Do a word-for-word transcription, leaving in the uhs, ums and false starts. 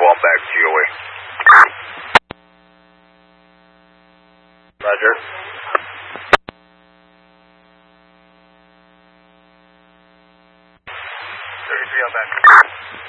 one back G O A. Roger. thirty-three on back.